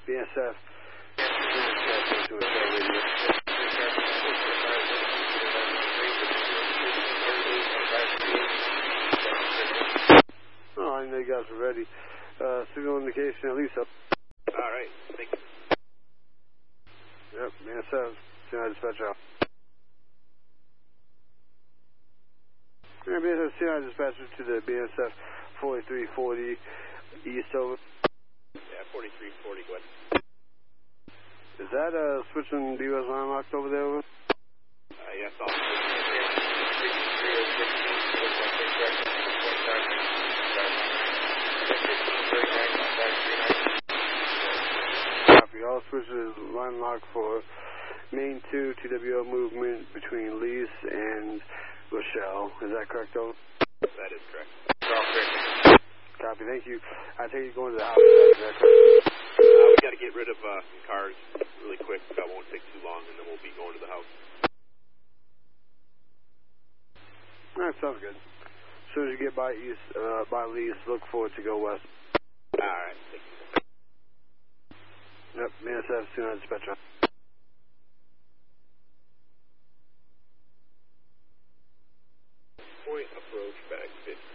BSF. Oh, I know you guys were ready. Signal indication at least up. Alright, thank you. Yep, BSF. CNI dispatch out. BSF CNI dispatcher to the BSF 4340 East over. Yeah, 4340, go ahead. Is that switching the US line locked over there over? Yes, I'll Copy. All switches line locked for main 2 TWO movement between Lease and Rochelle. Is that correct, over? That is correct. All correct. Copy, thank you. I take you going to the house. Is that correct? We got to get rid of some cars really quick. That won't take too long, and then we'll be going to the house. Alright, sounds good. As soon as you get by East, by Lease, look forward to go west. Alright, thank you. Yep, BSF, CNI dispatcher. Point approach back 50.